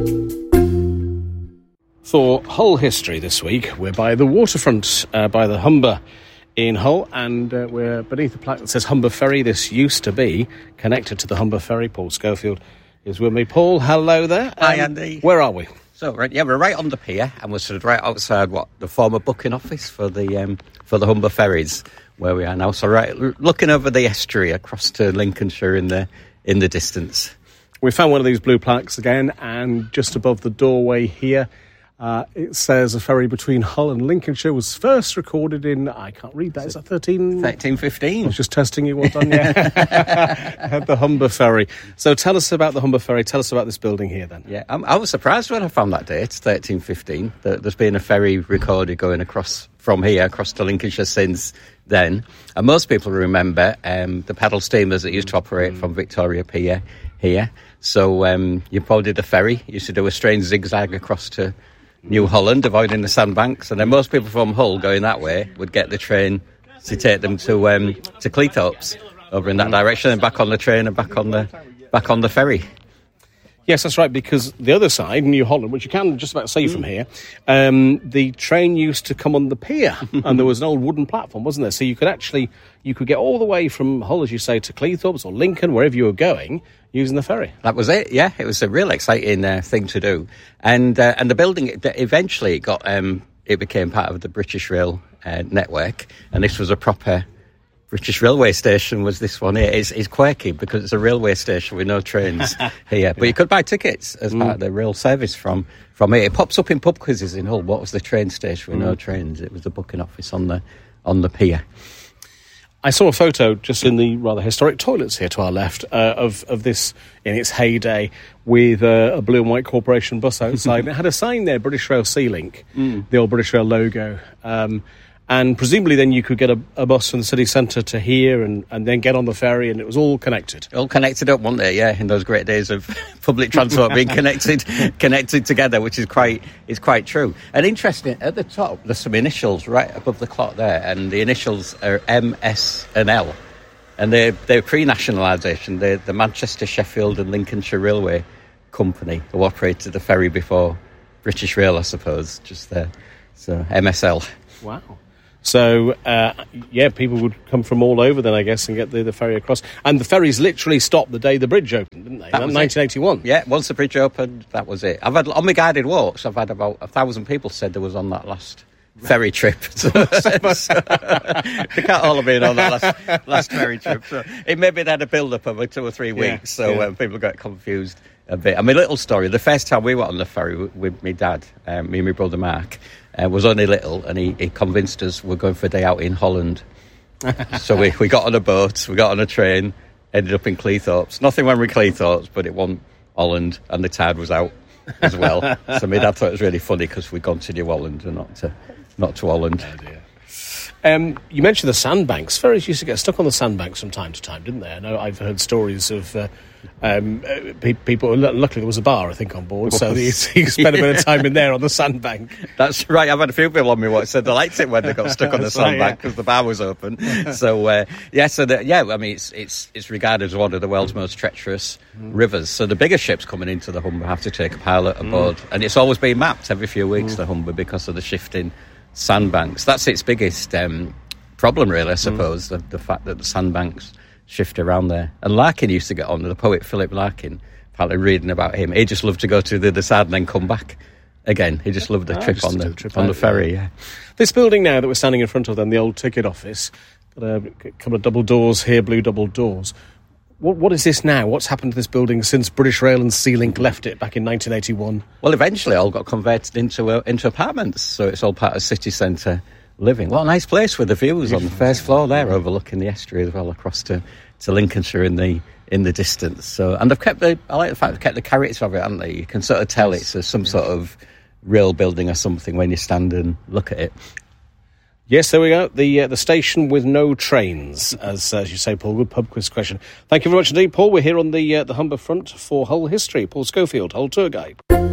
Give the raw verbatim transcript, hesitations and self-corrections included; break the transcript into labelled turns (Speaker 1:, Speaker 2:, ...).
Speaker 1: For Hull history this week, we're by the waterfront, uh, by the Humber in Hull, and uh, we're beneath the plaque that says Humber Ferry. This used to be connected to the Humber Ferry. Paul Schofield is with me. Paul, hello there. Um,
Speaker 2: Hi, Andy.
Speaker 1: Where are we?
Speaker 2: So, right, yeah, we're right on the pier, and we're sort of right outside what the former booking office for the um, for the Humber Ferries, where we are now. So, right, looking over the estuary across to Lincolnshire in the in the distance.
Speaker 1: We found one of these blue plaques again, and just above the doorway here, Uh, it says a ferry between Hull and Lincolnshire was first recorded in, I can't read that, is that thirteen?
Speaker 2: thirteen fifteen.
Speaker 1: I was just testing you, well done, yeah. The Humber Ferry. So tell us about the Humber Ferry, tell us about this building here then.
Speaker 2: Yeah, I'm, I was surprised when I found that date, thirteen fifteen, that there's been a ferry recorded going across from here, across to Lincolnshire since then. And most people remember um, the paddle steamers that used to operate mm. from Victoria Pier here. So um, you probably did the ferry, used to do a strange zigzag across to New Holland, avoiding the sandbanks, and then most people from Hull going that way would get the train to take them to um, to Cleethorpes over in that direction, and back on the train and back on the back on the ferry.
Speaker 1: Yes, that's right, because the other side, New Holland, which you can just about see from here, um, the train used to come on the pier, and there was an old wooden platform, wasn't there? So you could actually, you could get all the way from Hull, as you say, to Cleethorpes or Lincoln, wherever you were going, using the ferry.
Speaker 2: That was it, yeah. It was a real exciting uh, thing to do. And uh, and the building, eventually it got, um, it became part of the British Rail uh, network, and this was a proper British Railway station, was this one here. It's, it's quirky because it's a railway station with no trains here. But you could buy tickets as mm. part of the rail service from, from here. It pops up in pub quizzes in Hull. What was the train station with mm. no trains? It was the booking office on the on the pier.
Speaker 1: I saw a photo just in the rather historic toilets here to our left uh, of, of this in its heyday with uh, a blue and white corporation bus outside. And it had a sign there, British Rail Sea-Link, mm. the old British Rail logo. Um, and presumably then you could get a, a bus from the city centre to here and, and then get on the ferry, and it was all connected.
Speaker 2: All connected up, wasn't it? Yeah, in those great days of public transport being connected connected together, which is quite is quite true. And interesting, at the top, there's some initials right above the clock there, and the initials are M, S and L. And they're, they're pre-nationalisation. They're the Manchester, Sheffield and Lincolnshire Railway Company, who operated the ferry before British Rail, I suppose, just there. So, M S L.
Speaker 1: Wow. So, uh, yeah, people would come from all over then, I guess, and get the, the ferry across. And the ferries literally stopped the day the bridge opened, didn't they?
Speaker 2: That was
Speaker 1: nineteen eighty-one.
Speaker 2: It. Yeah, once the bridge opened, that was it. I've had, on my guided walks, I've had about a thousand people said there was on that last ferry trip. So, so, they can't all have been on that last, last ferry trip. So it maybe they had a build-up of two or three weeks, yeah, so yeah. Um, people got confused a bit. I mean, little story, the first time we were on the ferry with, with my dad, um, me and my brother Mark, Uh, was only little, and he, he convinced us we're going for a day out in Holland. So we, we got on a boat, we got on a train, ended up in Cleethorpes. Nothing went with Cleethorpes, but it wasn't Holland, and the tide was out as well. So my dad thought it was really funny because we'd gone to New Holland and not to not to Holland.
Speaker 1: Oh dear. Um, you mentioned the sandbanks. Ferries used to get stuck on the sandbanks from time to time, didn't they? I know I've heard stories of uh, um, uh, pe- people. Luckily, there was a bar, I think, on board, so you, you spent a bit of time in there on the sandbank.
Speaker 2: That's right. I've had a few people on me what said they liked it when they got stuck on the sandbank because right, yeah. the bar was open. So uh, yeah, so the, yeah, I mean, it's it's it's regarded as one of the world's most treacherous mm. rivers. So the bigger ships coming into the Humber have to take a pilot aboard, mm. and it's always been mapped every few weeks. Mm. The Humber, because of the shifting sandbanks. That's its biggest um, problem, really, I suppose, mm. the, the fact that the sandbanks shift around there. And Larkin used to get on, the poet Philip Larkin, apparently reading about him. He just loved to go to the other side and then come back again. He just loved the oh, trip on the trip on out, the ferry, yeah.
Speaker 1: This building now that we're standing in front of, then, the old ticket office, got a couple of double doors here, blue double doors. What, what is this now? What's happened to this building since British Rail and Sea-Link left it back in nineteen eighty-one?
Speaker 2: Well, eventually it all got converted into uh, into apartments, so it's all part of city centre living. What a nice place with the views on the first floor there, overlooking the estuary as well, across to, to Lincolnshire in the in the distance. So, and they've kept the, I like the fact they've kept the character of it, haven't they? You can sort of tell it's a, some sort of real building or something when you stand and look at it.
Speaker 1: Yes, there we go. The uh, the station with no trains, as, uh, as you say, Paul. Good pub quiz question. Thank you very much indeed, Paul. We're here on the uh, the Humber front for Hull history. Paul Schofield, Hull tour guide.